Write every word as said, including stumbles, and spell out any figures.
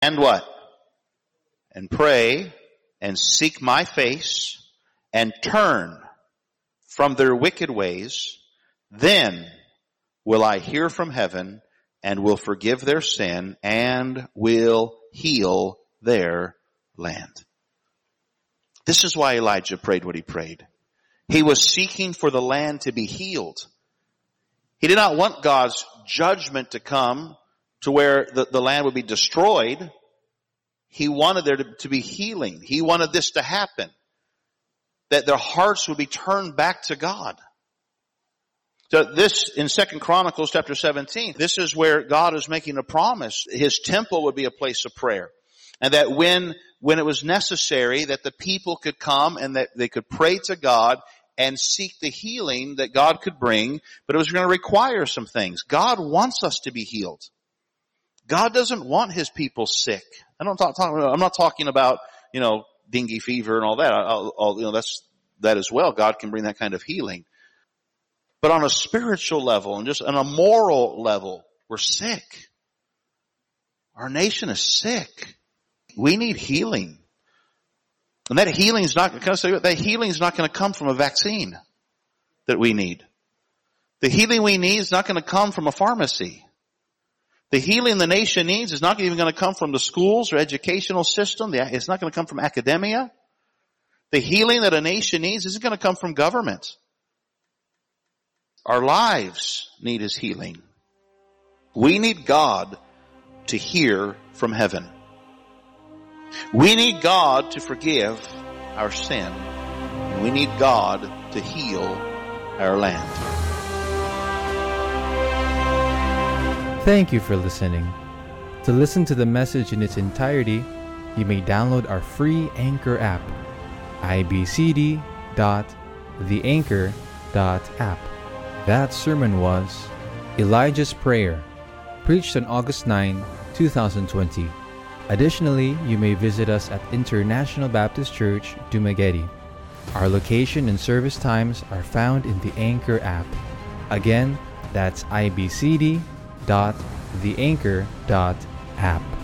And what? And pray and seek my face and turn from their wicked ways, then will I hear from heaven and will forgive their sin and will heal their land. This is why Elijah prayed what he prayed. He was seeking for the land to be healed. He did not want God's judgment to come to where the, the land would be destroyed. He wanted there to, to be healing. He wanted this to happen, that their hearts would be turned back to God. So this, in Second Chronicles chapter seventeen, this is where God is making a promise. His temple would be a place of prayer. And that when, when it was necessary, that the people could come and that they could pray to God and seek the healing that God could bring, but it was going to require some things. God wants us to be healed. God doesn't want His people sick. I don't talk, talk, I'm not talking about, you know, dengue fever and all that. I'll, I'll, you know, that's, that as well. God can bring that kind of healing. But on a spiritual level and just on a moral level, we're sick. Our nation is sick. We need healing. And that healing is not, can I say, that healing is not going to come from a vaccine that we need. The healing we need is not going to come from a pharmacy. The healing the nation needs is not even going to come from the schools or educational system. It's not going to come from academia. The healing that a nation needs isn't going to come from government. Our lives need His healing. We need God to hear from heaven. We need God to forgive our sin. And we need God to heal our land. Thank you for listening. To listen to the message in its entirety, you may download our free Anchor app, i b c d dot the anchor dot app. That sermon was Elijah's Prayer, preached on August ninth, twenty twenty. Additionally, you may visit us at International Baptist Church, Dumaguete. Our location and service times are found in the Anchor app. Again, that's i b c d dot the anchor dot app.